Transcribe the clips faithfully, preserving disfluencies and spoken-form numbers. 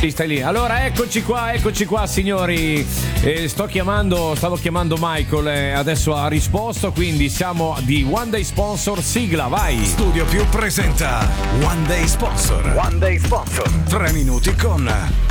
Sì, stai lì. Allora, eccoci qua, eccoci qua, signori. Eh, sto chiamando, stavo chiamando Michael, eh, adesso ha risposto, quindi siamo di One Day Sponsor, sigla, vai. Studio Più presenta One Day Sponsor. One Day Sponsor. Tre minuti con...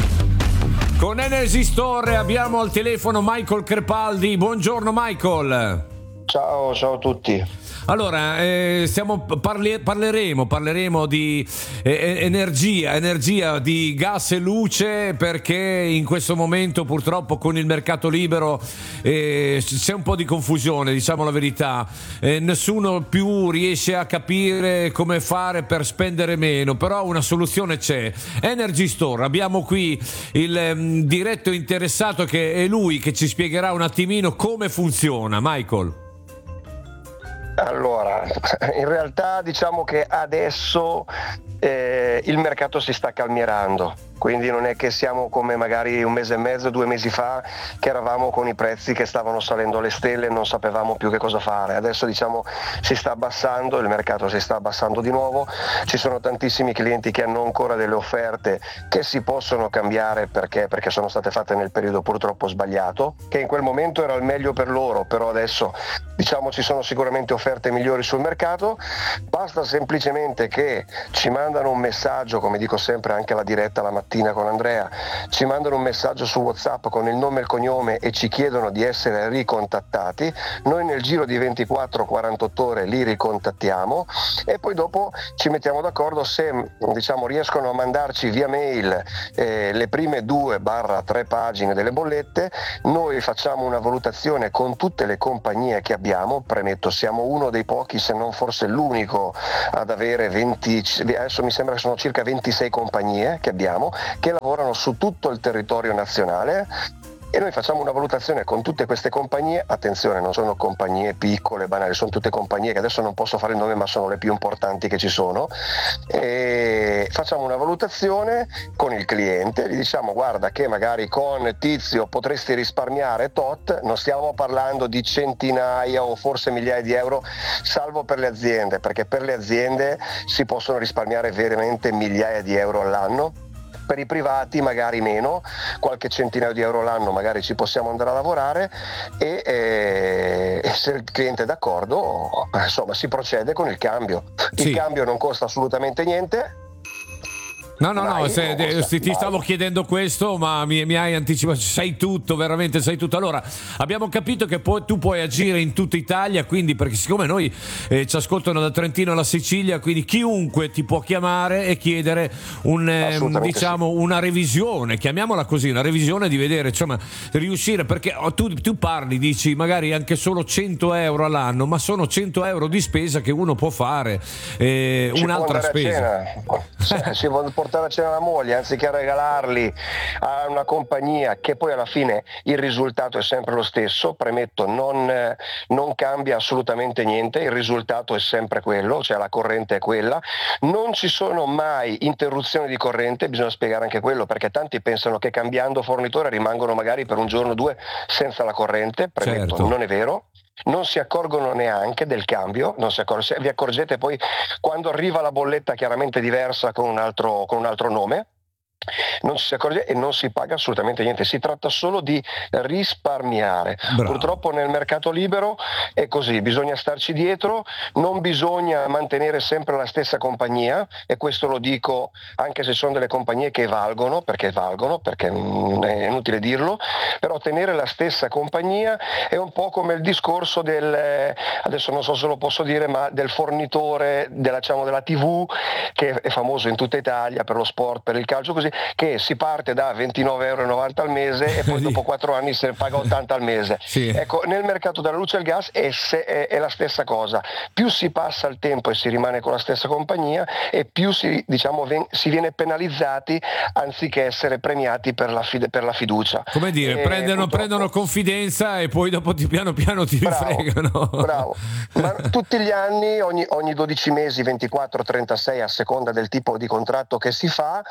Con Energy Store abbiamo al telefono Michael Crepaldi. Buongiorno Michael. Ciao, ciao a tutti. Allora, eh, stiamo, parli, parleremo, parleremo di eh, energia, energia, di gas e luce, perché in questo momento purtroppo con il mercato libero eh, c'è un po' di confusione, diciamo la verità. Eh, nessuno più riesce a capire come fare per spendere meno, però una soluzione c'è. Energy Store, abbiamo qui il um, diretto interessato che è lui che ci spiegherà un attimino come funziona. Michael. Allora, in realtà diciamo che adesso eh, il mercato si sta calmierando, quindi non è che siamo come magari un mese e mezzo, due mesi fa, che eravamo con i prezzi che stavano salendo alle stelle e non sapevamo più che cosa fare. Adesso diciamo si sta abbassando, il mercato si sta abbassando di nuovo, ci sono tantissimi clienti che hanno ancora delle offerte che si possono cambiare perché, perché sono state fatte nel periodo purtroppo sbagliato, che in quel momento era il meglio per loro, però adesso diciamo ci sono sicuramente offerte migliori sul mercato. Basta semplicemente che ci mandano un messaggio, come dico sempre anche alla diretta la mattina con Andrea, ci mandano un messaggio su WhatsApp con il nome e il cognome e ci chiedono di essere ricontattati. Noi nel giro di ventiquattro quarantotto ore li ricontattiamo e poi dopo ci mettiamo d'accordo se diciamo riescono a mandarci via mail eh, le prime due barra tre pagine delle bollette. Noi facciamo una valutazione con tutte le compagnie che abbiamo, premetto siamo uno dei pochi, se non forse l'unico, ad avere venti, adesso mi sembra che sono circa ventisei compagnie che abbiamo, che lavorano su tutto il territorio nazionale, e noi facciamo una valutazione con tutte queste compagnie. Attenzione, non sono compagnie piccole, banali, sono tutte compagnie che adesso non posso fare il nome, ma sono le più importanti che ci sono, e facciamo una valutazione con il cliente, gli diciamo guarda che magari con Tizio potresti risparmiare tot, non stiamo parlando di centinaia o forse migliaia di euro, salvo per le aziende, perché per le aziende si possono risparmiare veramente migliaia di euro all'anno. Per i privati magari meno, qualche centinaio di euro l'anno magari ci possiamo andare a lavorare e, e, e se il cliente è d'accordo, insomma, si procede con il cambio. Il Sì. cambio non costa assolutamente niente. No, no, Vai, no, se, no, se, ti vai. stavo chiedendo questo, ma mi, mi hai anticipato, sai tutto, veramente sai tutto. Allora, abbiamo capito che poi, tu puoi agire in tutta Italia, quindi perché siccome noi eh, ci ascoltano da Trentino alla Sicilia, quindi chiunque ti può chiamare e chiedere un, eh, diciamo, sì. una revisione, chiamiamola così, una revisione di vedere, insomma, riuscire, perché oh, tu, tu parli, dici magari anche solo cento euro all'anno, ma sono cento euro di spesa che uno può fare, eh, un'altra spesa. Cena. Si può portare a cena la moglie, anziché regalarli a una compagnia che poi alla fine il risultato è sempre lo stesso. Premetto, non, non cambia assolutamente niente, il risultato è sempre quello, cioè la corrente è quella, non ci sono mai interruzioni di corrente. Bisogna spiegare anche quello, perché tanti pensano che cambiando fornitore rimangono magari per un giorno o due senza la corrente. Premetto, Certo. non è vero. Non si accorgono neanche del cambio, non si accor- vi accorgete poi quando arriva la bolletta chiaramente diversa con un altro, con un altro nome. Non si accorge e non si paga assolutamente niente, si tratta solo di risparmiare. Bravo. Purtroppo nel mercato libero è così, bisogna starci dietro, non bisogna mantenere sempre la stessa compagnia, e questo lo dico anche se sono delle compagnie che valgono, perché valgono, perché mm, è inutile dirlo, però tenere la stessa compagnia è un po' come il discorso del, eh, adesso non so se lo posso dire, ma del fornitore della, diciamo, della tivù, che è famoso in tutta Italia per lo sport, per il calcio, così, che si parte da ventinove euro e novanta al mese e poi dopo quattro anni se ne paga ottanta al mese. Sì. Ecco, nel mercato della luce e del gas è, se, è, è la stessa cosa. Più si passa il tempo e si rimane con la stessa compagnia, e più si, diciamo, ven, si viene penalizzati anziché essere premiati per la, fide, per la fiducia. Come dire, E prendono, purtroppo... prendono confidenza e poi dopo ti piano piano ti Bravo, rifregano. bravo. Ma tutti gli anni, ogni, ogni dodici mesi, ventiquattro trentasei a seconda del tipo di contratto che si fa,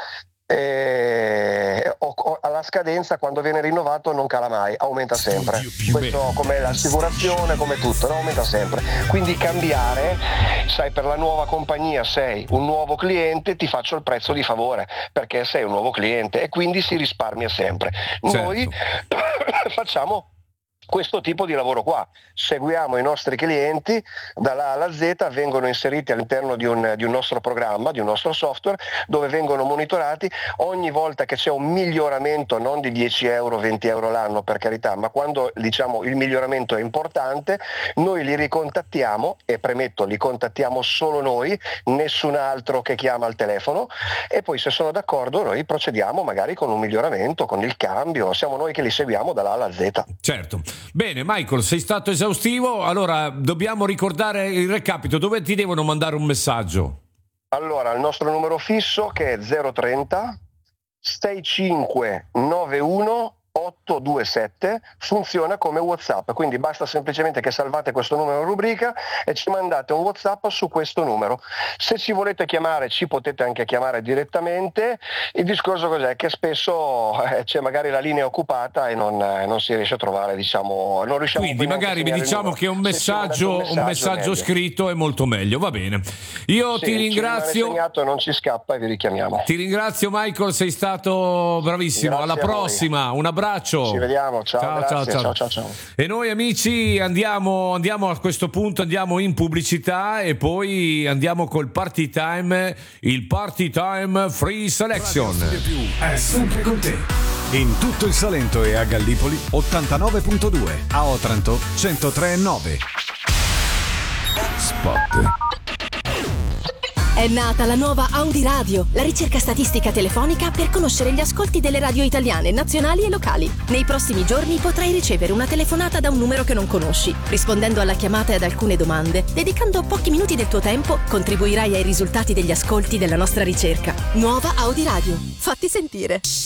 e, o, o, alla scadenza quando viene rinnovato non cala mai, aumenta sempre. Questo come l'assicurazione, come tutto, no? Aumenta sempre. Quindi cambiare, sai, per la nuova compagnia sei un nuovo cliente, ti faccio il prezzo di favore perché sei un nuovo cliente e quindi si risparmia sempre. Certo. Noi facciamo questo tipo di lavoro qua, seguiamo i nostri clienti dalla A alla Z, vengono inseriti all'interno di un, di un nostro programma, di un nostro software, dove vengono monitorati ogni volta che c'è un miglioramento, non di dieci euro, venti euro l'anno per carità, ma quando diciamo il miglioramento è importante, noi li ricontattiamo, e premetto, li contattiamo solo noi, nessun altro che chiama al telefono, e poi se sono d'accordo noi procediamo magari con un miglioramento, con il cambio, siamo noi che li seguiamo dalla A alla Z. Certo. Bene, Michael, sei stato esaustivo, allora dobbiamo ricordare il recapito, dove ti devono mandare un messaggio? Allora, il nostro numero fisso che è zero trenta sessantacinque novantuno ottocentoventisette funziona come WhatsApp, quindi basta semplicemente che salvate questo numero in rubrica e ci mandate un WhatsApp su questo numero. Se ci volete chiamare ci potete anche chiamare direttamente. Il discorso cos'è? Che spesso eh, c'è magari la linea occupata e non, eh, non si riesce a trovare, diciamo, non riusciamo. Quindi magari vi diciamo che un messaggio, un messaggio, un messaggio scritto è molto meglio, va bene. Io sì, ti ringrazio. Segnato, non ci scappa e vi richiamiamo. Ti ringrazio Michael, sei stato bravissimo. Grazie. Alla prossima, un abbraccio. Ci vediamo, ciao, ciao, grazie, ciao, ciao. ciao, ciao, ciao. E noi amici andiamo, andiamo a questo punto, andiamo in pubblicità e poi andiamo col Party Time, il Party Time Free Selection. Radio Studio Più è sempre con te. In tutto il Salento e a Gallipoli ottantanove virgola due, a Otranto centotré virgola nove. Spot. È nata la nuova Audi Radio, la ricerca statistica telefonica per conoscere gli ascolti delle radio italiane, nazionali e locali. Nei prossimi giorni potrai ricevere una telefonata da un numero che non conosci. Rispondendo alla chiamata e ad alcune domande, dedicando pochi minuti del tuo tempo, contribuirai ai risultati degli ascolti della nostra ricerca. Nuova Audi Radio. Fatti sentire.